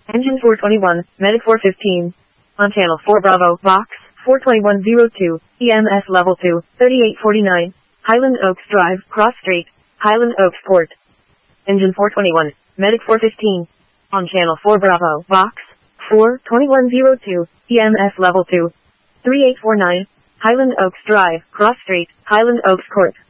Engine 421, Medic 415. On channel 4 Bravo, Vox, 42102, EMS level 2, 3849. Highland Oaks Drive, Cross Street, Highland Oaks Port. Engine 421, Medic 415. On channel 4 Bravo, Vox, 42102, EMS level 2, 3849. Highland Oaks Drive, Cross Street, Highland Oaks Court.